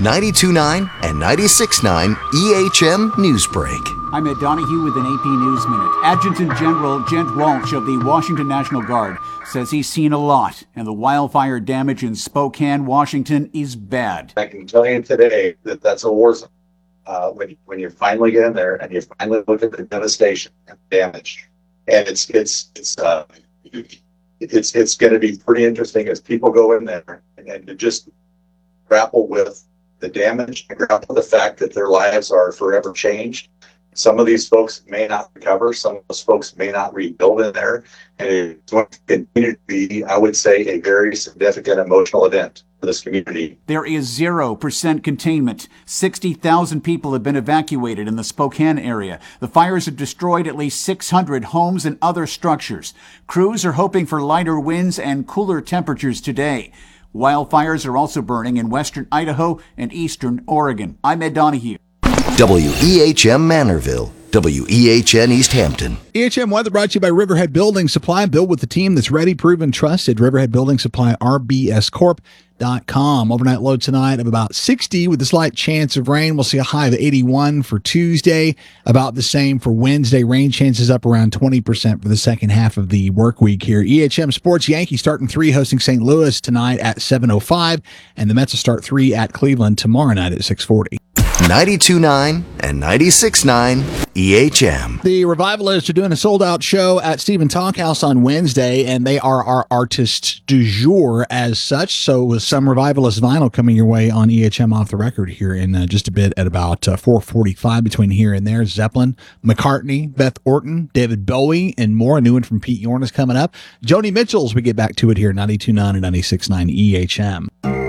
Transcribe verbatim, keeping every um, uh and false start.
ninety-two point nine and ninety-six point nine E H M Newsbreak. I'm Ed Donahue with an A P News Minute. Adjutant General Gent Walsh of the Washington National Guard says he's seen a lot, and the wildfire damage in Spokane, Washington is bad. I can tell you today that that's a war zone. Uh, when, when you finally get in there and you finally look at the devastation and damage, and it's it's it's uh, it's it's going to be pretty interesting as people go in there and, and to just grapple with the damage and grapple with the fact that their lives are forever changed. Some of these folks may not recover. Some of those folks may not rebuild in there. And it's going to continue to be, I would say, a very significant emotional event for this community. There is zero percent containment. sixty thousand people have been evacuated in the Spokane area. The fires have destroyed at least six hundred homes and other structures. Crews are hoping for lighter winds and cooler temperatures today. Wildfires are also burning in western Idaho and eastern Oregon. I'm Ed Donahue. W E H M Manorville, W E H N East Hampton. E H M weather brought to you by Riverhead Building Supply. Build with the team that's ready, proven, trusted. Riverhead Building Supply, R B S corp dot com. Overnight low tonight of about sixty with a slight chance of rain. We'll see a high of eighty-one for Tuesday. About the same for Wednesday. Rain chances up around twenty percent for the second half of the work week here. E H M Sports, Yankees starting three, hosting Saint Louis tonight at seven oh five. And the Mets will start three at Cleveland tomorrow night at six forty. ninety-two point nine and ninety-six point nine E H M. The Revivalists are doing a sold-out show at Stephen Talkhouse on Wednesday, and they are our artists du jour as such. So with some Revivalist vinyl coming your way on E H M Off the Record here in uh, just a bit at about uh, four forty-five between here and there. Zeppelin, McCartney, Beth Orton, David Bowie, and more. A new one from Pete Yorn is coming up. Joni Mitchell as we get back to it here, ninety-two point nine and ninety-six point nine E H M.